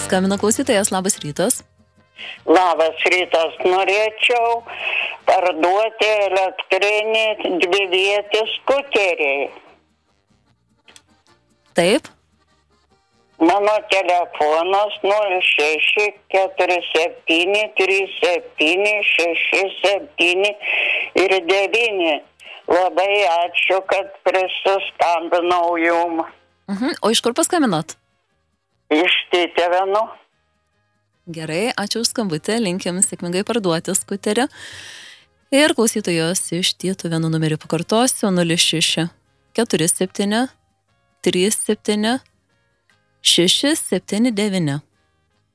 Skambina klausytojas, labas rytas. Labas rytas, norėčiau parduoti elektrinį dvivietį skuterį. Taip. Mano telefonas 06473767 Labai ačiū, kad prisiskambinau jum. O iš kur paskambinot? Iš Tytuvėnų. Gerai, ačiū už skambutį, linkim sėkmingai parduoti skuterį. Ir klausytojos iš Tytuvėnų numerį pakartosiu 06 47 37 679.